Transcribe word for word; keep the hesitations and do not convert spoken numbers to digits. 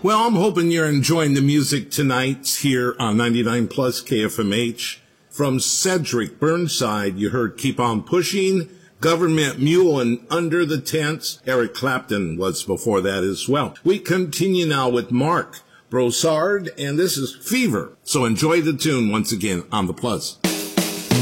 Well, I'm hoping you're enjoying the music tonight here on ninety-nine plus K F M H. From Cedric Burnside, you heard Keep On Pushing, Government Mule, and Under the Tents. Eric Clapton was before that as well. We continue now with Mark Broussard, and this is Fever. So enjoy the tune once again on The Plus.